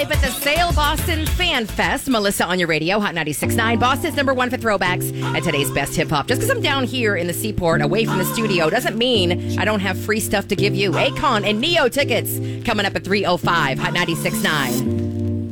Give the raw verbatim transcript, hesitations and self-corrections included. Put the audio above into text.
live at the Sale Boston Fan Fest. Melissa on your radio, Hot ninety-six point nine. Boston's number one for throwbacks and today's best hip-hop. Just because I'm down here in the Seaport, away from the studio, doesn't mean I don't have free stuff to give you. Akon and Neo tickets coming up at three oh five, Hot ninety-six point nine.